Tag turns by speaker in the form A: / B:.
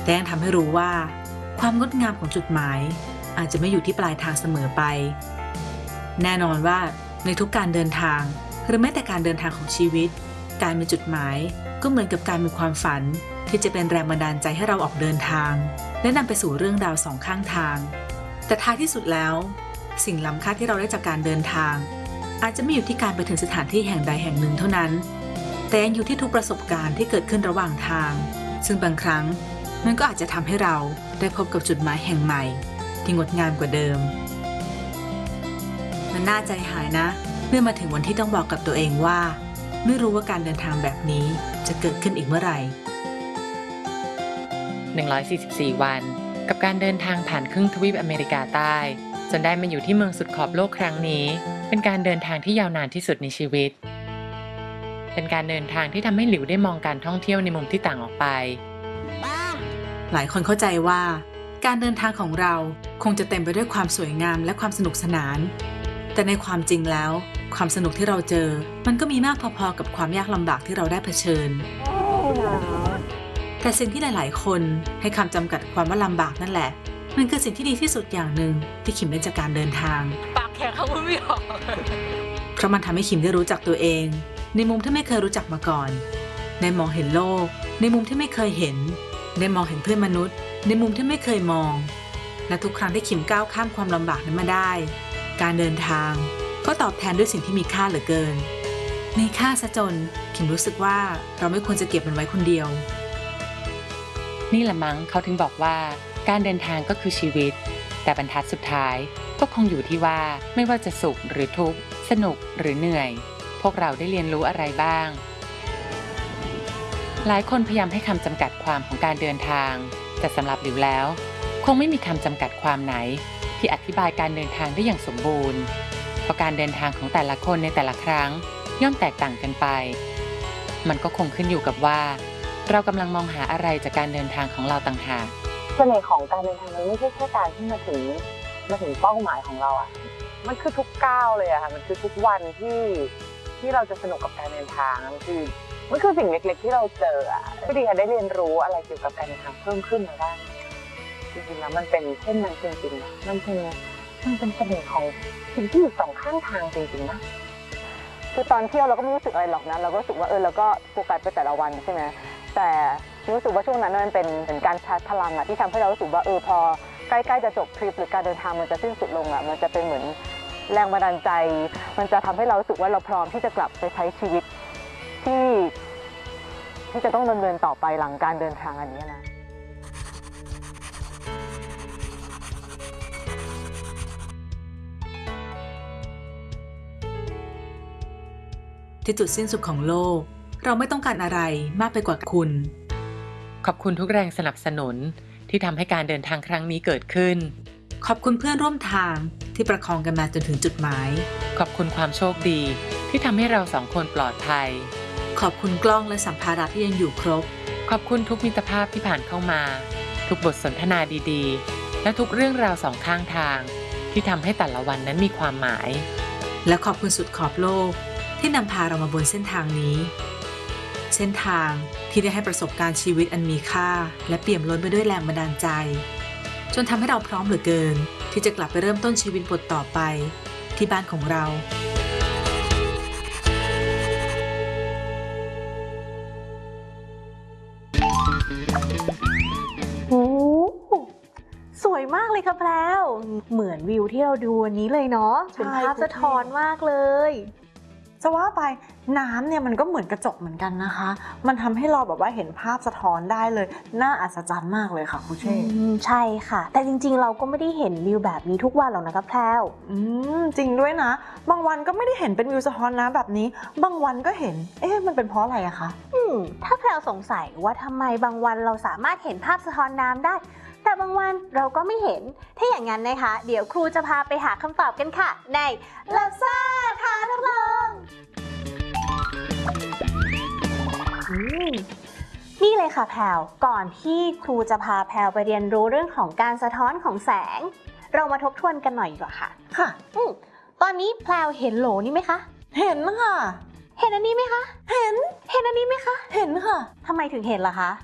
A: แต่ยังทำให้รู้ว่าความงดงามของจุดหมายอาจจะไม่อยู่ที่ปลายทางเสมอไปแน่นอนว่าในทุกการเดินทางหรือแม้แต่การเดินทางของชีวิตการมีจุดหมายก็เหมือนกับการมีความฝันที่จะเป็นแรงบันดาลใจให้เราออกเดินทางและนำไปสู่เรื่องราวสองข้างทางแต่ท้ายที่สุดแล้วสิ่งล้ำค่าที่เราได้จากการเดินทางอาจจะไม่อยู่ที่การไปถึงสถานที่แห่งใดแห่งหนึ่งเท่านั้นแต่ยังอยู่ที่ทุกประสบการณ์ที่เกิดขึ้นระหว่างทางซึ่งบางครั้งมันก็อาจจะทำให้เราได้พบกับจุดหมายแห่งใหม่ที่งดงามกว่าเดิมมันน่าใจหายนะเมื่อมาถึงวันที่ต้องบอกกับตัวเองว่าไม่รู้ว่าการเดินทางแบบนี้จะเกิดขึ้นอีกเมื่อไหร่
B: 144 วันกับการเดินทางผ่านครึ่งทวีปอเมริกาใต้จนได้มาอยู่ที่เมืองสุดขอบโลกครั้งนี้เป็นการเดินทางที่ยาวนานที่สุดในชีวิตเป็นการเดินทางที่ทำให้หลิวได้มองการท่องเที่ยวในมุมที่ต่างออกไป
A: หลายคนเข้าใจว่าการเดินทางของเราคงจะเต็มไปด้วยความสวยงามและความสนุกสนานแต่ในความจริงแล้วความสนุกที่เราเจอมันก็มีมากพอๆกับความยากลำบากที่เราได้เผชิญแต่สิ่งที่หลายๆคนให้คำจำกัดความว่าลำบากนั่นแหละมันคือสิ่งที่ดีที่สุดอย่างหนึ่งที่คิมได้จากการเดินทาง
B: ปากแข็งเขาไม่ออก
A: เพราะมันทำให้คิมได้รู้จักตัวเองในมุมที่ไม่เคยรู้จักมาก่อนได้มองเห็นโลกในมุมที่ไม่เคยเห็นได้มองเห็นเพื่อนมนุษย์ในมุมที่ไม่เคยมองและทุกครั้งที่คิมก้าวข้ามความลำบากนั้นมาได้การเดินทางก็ตอบแทนด้วยสิ่งที่มีค่าเหลือเกินมีค่าซะจนคิมรู้สึกว่าเราไม่ควรจะเก็บมันไว้คนเดียว
B: นี่แหละมั้งเขาถึงบอกว่าการเดินทางก็คือชีวิตแต่บรรทัดสุดท้ายก็คงอยู่ที่ว่าไม่ว่าจะสุขหรือทุกข์สนุกหรือเหนื่อยพวกเราได้เรียนรู้อะไรบ้างหลายคนพยายามให้คำจำกัดความของการเดินทางแต่สำหรับหลิวแล้วคงไม่มีคำจำกัดความไหนที่อธิบายการเดินทางได้อย่างสมบูรณ์เพราะการเดินทางของแต่ละคนในแต่ละครั้งย่อมแตกต่างกันไปมันก็คงขึ้นอยู่กับว่าเรากำลังมองหาอะไรจากการเดินทางของเราต่างหาก
C: เสน่ห์ของการเดินทางมันไม่ใช่แค่การที่มาถึงเป้าหมายของเราอ่ะมันคือทุกก้าวเลยอะค่ะมันคือทุกวันที่เราจะสนุกกับการเดินทางมันคือสิ่งเล็กๆที่เราเจออ่ะพี่ดีได้เรียนรู้อะไรเกี่ยวกับการเดินทางเพิ่มขึ้นมาได้จริงๆแล้วมันเป็นเช่นนั้นจริงๆนะมันเป็นเสน่ห์ของสิ่งที่อยู่สองข้างทางจริงๆนะคือตอนเที่ยวเราก็ไม่รู้สึกอะไรหรอกนะเราก็รู้สึกว่าเราก็โฟกัสไปแต่ละวันใช่ไหมแต่รู้สึกว่าช่วงนั้นมันเป็นการชาร์จพลังอะที่ทำให้เรารู้สึกว่าพอใกล้ๆจะจบทริปหรือการเดินทางมันจะสิ้นสุดลงอะมันจะเป็นเหมือนแรงบันดาลใจมันจะทำให้เรารู้สึกว่าเราพร้อมที่จะกลับไปใช้ชีวิตที่จะต้องดำเนินต่อไปหลังการเดินทางอันนี้นะ
A: ที่จุดสิ้นสุดของโลกเราไม่ต้องการอะไรมากไปกว่าคุณ
B: ขอบคุณทุกแรงสนับสนุนที่ทำให้การเดินทางครั้งนี้เกิดขึ้น
A: ขอบคุณเพื่อนร่วมทางที่ประคองกันมาจนถึงจุดหมาย
B: ขอบคุณความโชคดีที่ทำให้เราสองคนปลอดภัย
A: ขอบคุณกล้องและสัมภาระที่ยังอยู่ครบ
B: ขอบคุณทุกมิตรภาพที่ผ่านเข้ามาทุกบทสนทนาดีๆและทุกเรื่องราวสองข้างทางที่ทำให้แต่ละวันนั้นมีความหมาย
A: และขอบคุณสุดขอบโลกที่นำพาเรามาบนเส้นทางนี้เส้นทางที่ได้ให้ประสบการณ์ชีวิตอันมีค่าและเปี่ยมล้นไปด้วยแรงบันดาลใจจนทำให้เราพร้อมเหลือเกินที่จะกลับไปเริ่มต้นชีวิตบทต่อไปที่บ้านของเรา
D: โอ้สวยมากเลยค่ะแพรวเหมือนวิวที่เราดูวันนี้เลยเนาะเป็นภาพสะท้อนมากเลย
E: จะว่าไปน้ำเนี่ยมันก็เหมือนกระจกเหมือนกันนะคะมันทำให้เราแบบว่าเห็นภาพสะท้อนได้เลยน่าอัศจรรย์มากเลยค่ะครูเช่
D: ใช่ค่ะแต่จริงๆเราก็ไม่ได้เห็นวิวแบบนี้ทุกวันหรอกนะคะแพรว
E: จริงด้วยนะบางวันก็ไม่ได้เห็นเป็นวิวสะท้อนน้ำแบบนี้บางวันก็เห็นมันเป็นเพราะอะไรอะคะ
D: ถ้าแพรวสงสัยว่าทำไมบางวันเราสามารถเห็นภาพสะท้อนน้ำได้แต่บางวันเราก็ไม่เห็นถ้าอย่างนั้นนะคะเดี๋ยวครูจะพาไปหาคำตอบกันค่ะในลับซ่าท้าทดลองนี่เลยค่ะแพรวก่อนที่ครูจะพาแพรวไปเรียนรู้เรื่องของการสะท้อนของแสงเรามาทบทวนกันหน่อยดีกว่าค่ะ
E: ค่ะ
D: ตอนนี้แพรวเห็นโหลนี่ไหมคะ
E: เห็นค่ะ
D: เห็นอันนี้ไหมคะเห็นอันนี้ไหมคะ
E: เห็นค่ะ
D: ทำไมถึงเห็นล่ะคะ